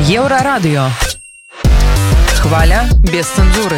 Еврорадио. Хваля без цензуры.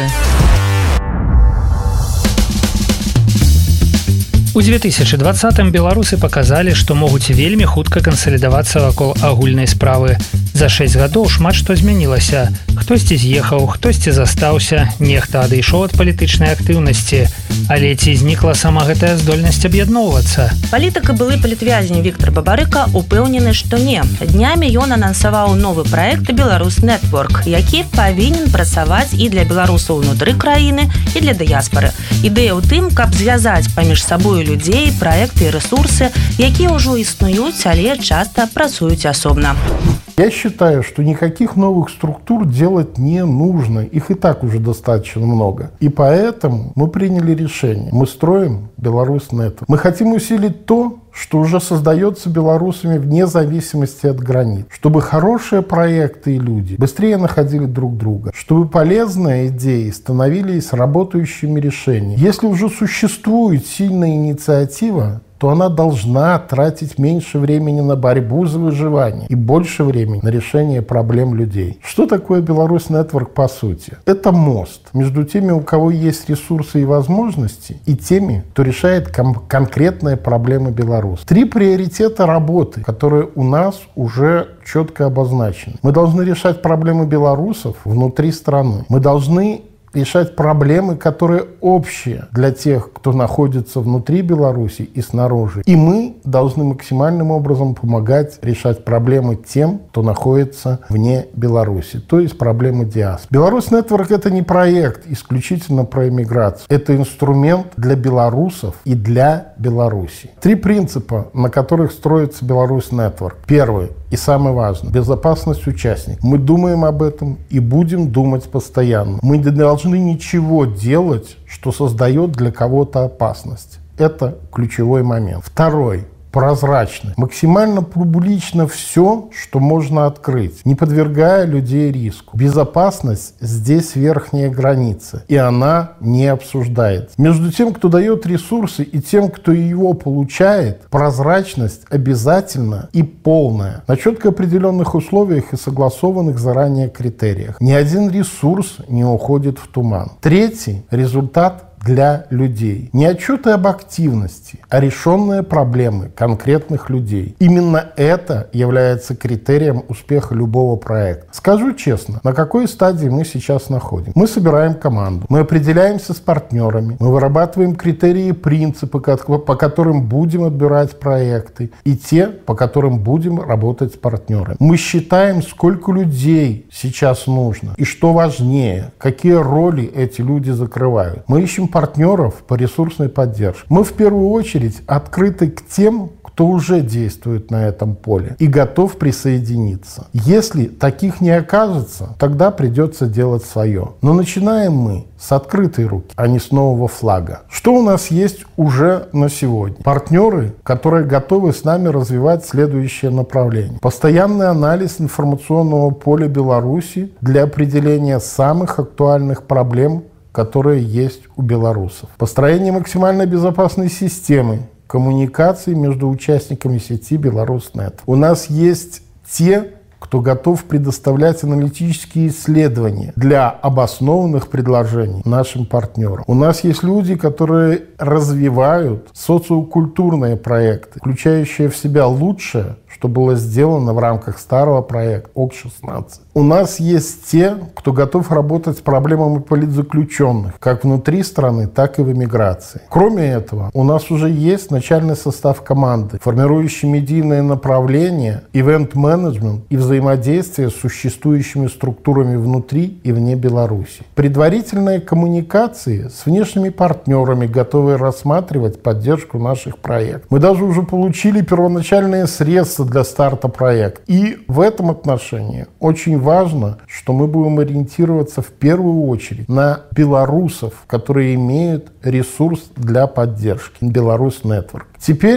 У 2020-м беларусы паказалі, што могуць вельмі хутка кансалідавацца вакол агульнай справы. За 6 гадоў шмат што змянілася. Хтосьці з'ехаў, хтосьці застаўся, нехта адышоў ад палітычнай актыўнасці. Але ці знікла сама гэтая здольнасць аб'ядноўвацца? Палітык і былы палітвязень Віктор Бабарыка упэўнены, што не. Днямі ён анансаваў новы праект «Беларус Нетворк», які павінен працаваць і для беларусаў унутры краіны, і для дыяспары. Ідэя ў тым, каб звязаць паміж сабою людзей, праекты і рэсурсы, якія ўжо існуюць, але часта працуюць асобна. Я считаю, что никаких новых структур делать не нужно. Их и так уже достаточно много. И поэтому мы приняли решение. Мы строим Беларус Нетворк. Мы хотим усилить то, что уже создается белорусами вне зависимости от границ. Чтобы хорошие проекты и люди быстрее находили друг друга. Чтобы полезные идеи становились работающими решениями. Если уже существует сильная инициатива, то она должна тратить меньше времени на борьбу за выживание и больше времени на решение проблем людей. Что такое Беларус Нетворк по сути? Это мост между теми, у кого есть ресурсы и возможности, и теми, кто решает конкретные проблемы белорусов. 3 приоритета работы, которые у нас уже четко обозначены. Мы должны решать проблемы белорусов внутри страны. Мы должны решать проблемы, которые общие для тех, кто находится внутри Беларуси и снаружи. И мы должны максимальным образом помогать решать проблемы тем, кто находится вне Беларуси, то есть проблемы диаспоры. Беларус Нетворк — это не проект исключительно про иммиграцию. Это инструмент для белорусов и для Беларуси. 3 принципа, на которых строится Беларус Нетворк. Первый и самый важный — безопасность участников. Мы думаем об этом и будем думать постоянно. Мы не должны ничего делать, что создает для кого-то опасность. Это ключевой момент. Второй — прозрачно. Максимально публично все, что можно открыть, не подвергая людей риску. Безопасность здесь верхняя граница, и она не обсуждается. Между тем, кто дает ресурсы, и тем, кто его получает, прозрачность обязательно и полная, на четко определенных условиях и согласованных заранее критериях. Ни один ресурс не уходит в туман. Третий — результат для людей. Не отчеты об активности, а решенные проблемы конкретных людей. Именно это является критерием успеха любого проекта. Скажу честно, на какой стадии мы сейчас находимся? Мы собираем команду, мы определяемся с партнерами, мы вырабатываем критерии и принципы, по которым будем отбирать проекты, и те, по которым будем работать с партнерами. Мы считаем, сколько людей сейчас нужно, и что важнее, какие роли эти люди закрывают. Мы ищем партнеров по ресурсной поддержке. Мы в первую очередь открыты к тем, кто уже действует на этом поле и готов присоединиться. Если таких не окажется, тогда придется делать свое. Но начинаем мы с открытой руки, а не с нового флага. Что у нас есть уже на сегодня? Партнеры, которые готовы с нами развивать следующее направление. Постоянный анализ информационного поля Беларуси для определения самых актуальных проблем, которые есть у белорусов. Построение максимально безопасной системы коммуникации между участниками сети Беларус.нет. У нас есть те, кто готов предоставлять аналитические исследования для обоснованных предложений нашим партнерам. У нас есть люди, которые развивают социокультурные проекты, включающие в себя лучшее, что было сделано в рамках старого проекта ОК-16. У нас есть те, кто готов работать с проблемами политзаключенных, как внутри страны, так и в эмиграции. Кроме этого, у нас уже есть начальный состав команды, формирующий медийное направление, ивент-менеджмент и взаимодействие с существующими структурами внутри и вне Беларуси. Предварительные коммуникации с внешними партнерами, готовые рассматривать поддержку наших проектов. Мы даже уже получили первоначальные средства для старта проекта. И в этом отношении очень важно, что мы будем ориентироваться в первую очередь на белорусов, которые имеют ресурс для поддержки. Беларус Нетворк. Теперь,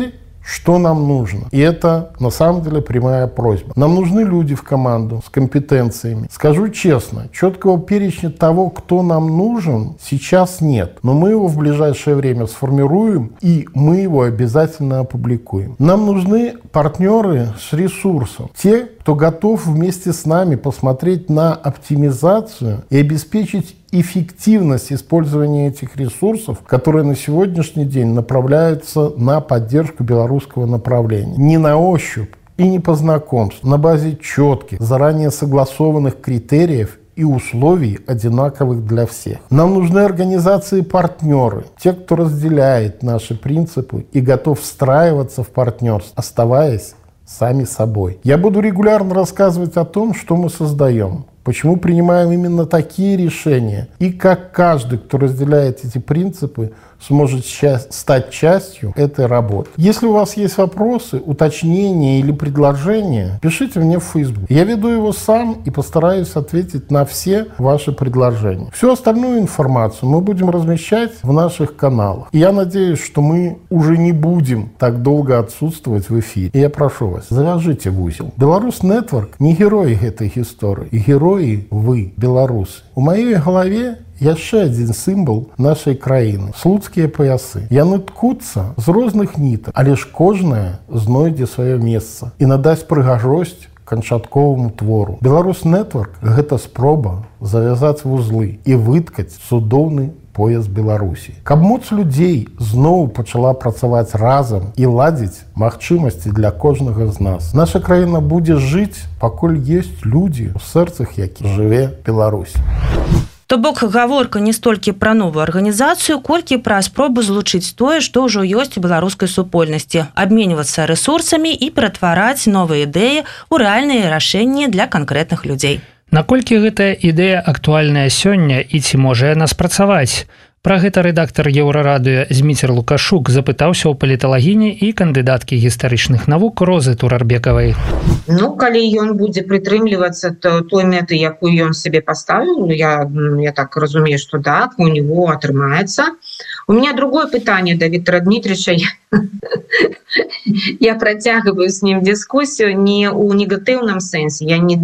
что нам нужно. И это на самом деле прямая просьба. Нам нужны люди в команду с компетенциями. Скажу честно, четкого перечня того, кто нам нужен, сейчас нет. Но мы его в ближайшее время сформируем, и мы его обязательно опубликуем. Нам нужны партнеры с ресурсом. Те, кто готов вместе с нами посмотреть на оптимизацию и обеспечить эффективность использования этих ресурсов, которые на сегодняшний день направляются на поддержку белорусского направления. Не на ощупь и не по знакомству, на базе четких, заранее согласованных критериев и условий, одинаковых для всех. Нам нужны организации-партнеры, те, кто разделяет наши принципы и готов встраиваться в партнерство, оставаясь сами собой. Я буду регулярно рассказывать о том, что мы создаем, почему принимаем именно такие решения, и как каждый, кто разделяет эти принципы, сможет стать частью этой работы. Если у вас есть вопросы, уточнения или предложения, пишите мне в Facebook. Я веду его сам и постараюсь ответить на все ваши предложения. Всю остальную информацию мы будем размещать в наших каналах. И я надеюсь, что мы уже не будем так долго отсутствовать в эфире. И я прошу вас, завяжите в узел. Беларусь Network не герои этой истории, и герои вы, белорусы. У моей голове яшчэ адзін сімвал нашай краіны — слуцкія паясы. Яны ткуцца з розных нітак, але ж кожная знойдзе сваё месца і надасць прыгажосць канчатковаму твору. Беларусь Network — гэта спроба завязаць вузлы і выткаць цудоўны пояс Беларусі. Каб моц людзей зноў пачала працаваць разам і ладзіць магчымасці для кожнага з нас. Наша краіна будзе жыць, пакуль ёсць людзі, у сэрцах якіх жыве Беларусь. То бок гаворка не столькі пра новую арганізацыю, колькі пра спробу злучыць тое, што ўжо ёсць у беларускай супольнасці, абменьвацца рэсурсамі і ператвараць новыя ідэі ў рэальныя рашэнні для канкрэтных людзей. Наколькі гэтая ідэя актуальная сёння і ці можа яна спрацаваць? Пра гэта рэдактар Еўрарадыё Зміцер Лукашук запытаўся ў паліталагіні і кандыдаткі гістарычных навук Розы Турарбекавай. Ну, калі ён будзе прытрымлівацца той мэты, якую ён сабе паставіў, я так разумею, што так, у него атрымаецца. У меня другое пытанне да Виктора Дмитриевича. Я протягиваю с ним дискуссию не у негативном сенсе, я не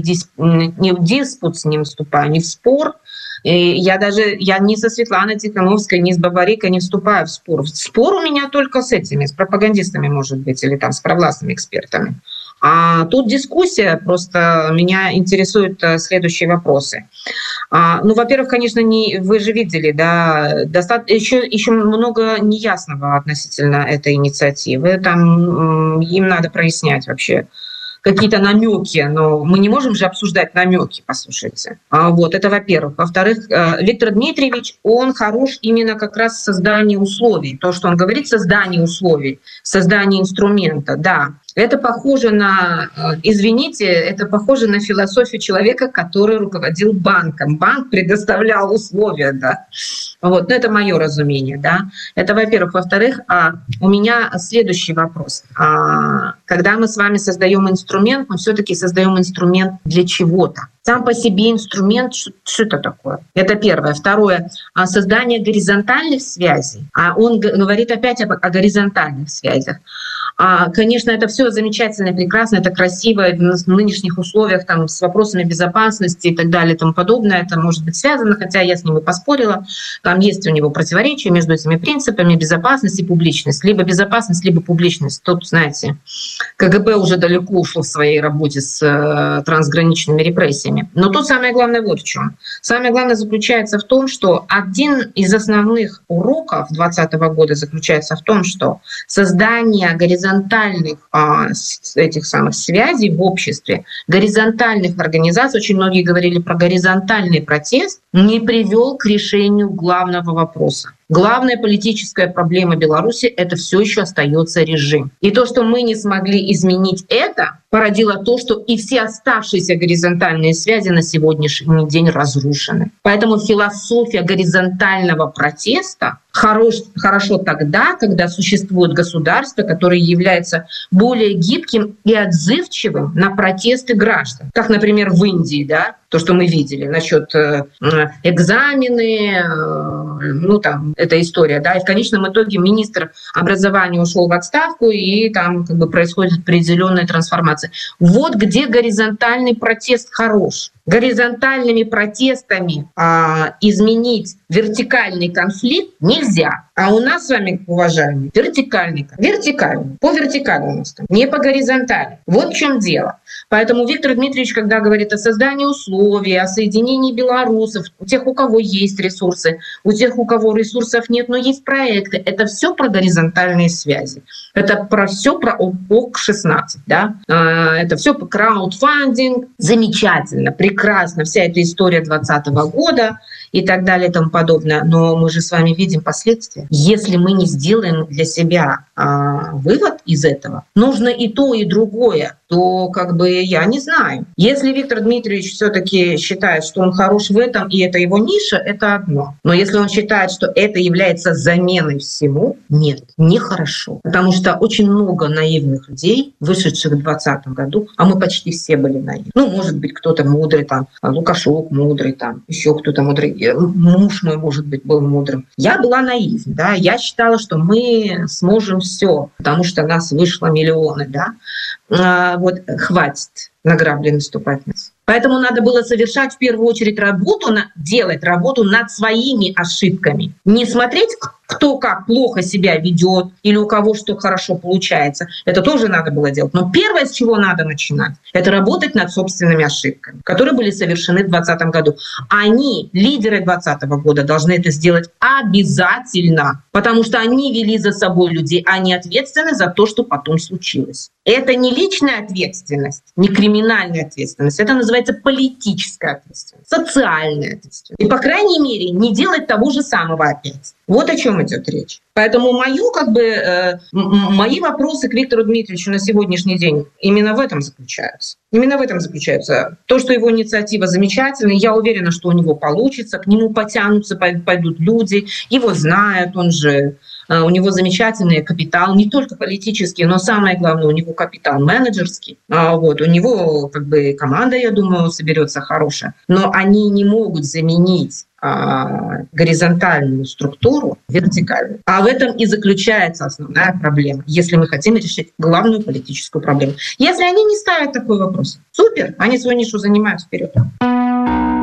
в диспут с ним вступаю, не в спор. Я не со Светланой Тихановской, ни с Бабарикой не вступаю в спор. Спор у меня только с этими, с пропагандистами, может быть, или там с провластными экспертами. А тут дискуссия, просто меня интересуют следующие вопросы. Ну, во-первых, конечно, вы же видели, да, еще много неясного относительно этой инициативы. Там им надо прояснять вообще какие-то намеки, но мы не можем же обсуждать намеки, послушайте. Вот, это во-первых. Во-вторых, Виктор Дмитриевич, он хорош именно как раз в создании условий. То, что он говорит, создание условий, создание инструмента, да. Это похоже на, извините, это похоже на философию человека, который руководил банком. Банк предоставлял условия, да. Вот, но это мое разумение, да. Это, во-первых. Во-вторых, у меня следующий вопрос. Когда мы с вами создаем инструмент, мы все-таки создаем инструмент для чего-то. Сам по себе инструмент, что это такое? Это первое. Второе, создание горизонтальных связей. Он говорит опять о горизонтальных связях. Конечно, это все замечательно, прекрасно, это красиво в нынешних условиях там, с вопросами безопасности и так далее и тому подобное. Это может быть связано, хотя я с ним и поспорила. Там есть у него противоречие между этими принципами: безопасность и публичность. Либо безопасность, либо публичность. Тут, знаете, КГБ уже далеко ушло в своей работе с трансграничными репрессиями. Но тут самое главное вот в чем. Самое главное заключается в том, что один из основных уроков 2020 года заключается в том, что создание горизонтальных этих самых связей в обществе, горизонтальных организаций, очень многие говорили про горизонтальный протест, не привел к решению главного вопроса. Главная политическая проблема Беларуси — это все еще остается режим. И то, что мы не смогли изменить это, породило то, что и все оставшиеся горизонтальные связи на сегодняшний день разрушены. Поэтому философия горизонтального протеста хорошо тогда, когда существует государство, которое является более гибким и отзывчивым на протесты граждан. Как, например, в Индии, да, то, что мы видели насчет экзамены, эта история, да, и в конечном итоге министр образования ушел в отставку, и там происходит определенная трансформация. Вот где горизонтальный протест хорош. Горизонтальными протестами изменить вертикальный конфликт нельзя. А у нас с вами, уважаемые, вертикальный. По вертикали у нас там, не по горизонтали. Вот в чем дело. Поэтому Виктор Дмитриевич, когда говорит о создании условий, о соединении белорусов, у тех, у кого есть ресурсы, у тех, у кого ресурсов нет, но есть проекты, это все про горизонтальные связи. Это все про ОК-16. Да? Это все про краудфандинг. Замечательно, прекрасно. Вся эта история 2020 года и так далее и тому подобное. Но мы же с вами видим последствия. Если мы не сделаем для себя вывод из этого, нужно и то, и другое, то я не знаю. Если Виктор Дмитриевич все-таки считает, что он хорош в этом, и это его ниша, это одно. Но если он считает, что это является заменой всему, нет, нехорошо. Потому что очень много наивных людей, вышедших в 2020 году, а мы почти все были наивны. Может быть, кто-то мудрый, Лукашов мудрый, еще кто-то мудрый, муж мой, может быть, был мудрым. Я была наивна, да, я считала, что мы сможем все, потому что нас вышло миллионы, да. Хватит на грабли наступать нас. Поэтому надо было совершать в первую очередь делать работу над своими ошибками. Не смотреть, кто как плохо себя ведет или у кого что хорошо получается. Это тоже надо было делать. Но первое, с чего надо начинать, это работать над собственными ошибками, которые были совершены в 2020 году. Они, лидеры 2020 года, должны это сделать обязательно, потому что они вели за собой людей, они ответственны за то, что потом случилось. Это не личная ответственность, не криминальная ответственность. Это называется политическая ответственность, социальная ответственность. И, по крайней мере, не делать того же самого опять. Вот о чем идет речь. Поэтому мои вопросы к Виктору Дмитриевичу на сегодняшний день именно в этом заключаются. То, что его инициатива замечательная, я уверена, что у него получится, к нему потянутся, пойдут люди, его знают, у него замечательный капитал, не только политический, но самое главное, у него капитал менеджерский. У него команда, я думаю, соберется хорошая. Но они не могут заменить горизонтальную структуру вертикальную. А в этом и заключается основная проблема, если мы хотим решить главную политическую проблему. Если они не ставят такой вопрос, супер, они свою нишу занимают, вперед.